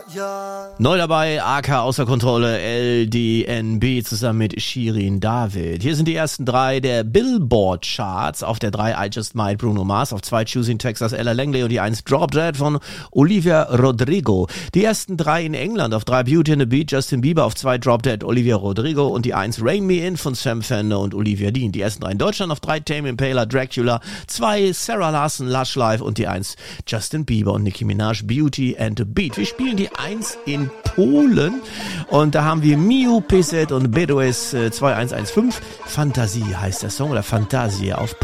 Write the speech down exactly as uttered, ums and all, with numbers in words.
Neu dabei, A K außer Kontrolle, L D N B zusammen mit Shirin David. Hier sind die ersten drei der Billboard Charts. Auf der drei I Just Might Bruno Mars, auf zwei Choosing Texas Ella Langley und die eins Drop Dead von Olivia Rodrigo. Die ersten drei in England, auf drei Beauty and the Beat Justin Bieber, auf zwei Drop Dead Olivia Rodrigo und die eins Rain Me In von Sam Fender und Olivia Dean. Die ersten drei in Deutschland, auf drei Tame Impala Dracula, zwei Sarah Larson Lush Life und die eins Justin Bieber und Nicki Minaj Beauty and the Beat. Wir spielen die eins in Polen und da haben wir Miu, P Z und Bedoes äh, zwei eins eins fünf. Fantasie heißt der Song oder Fantasie auf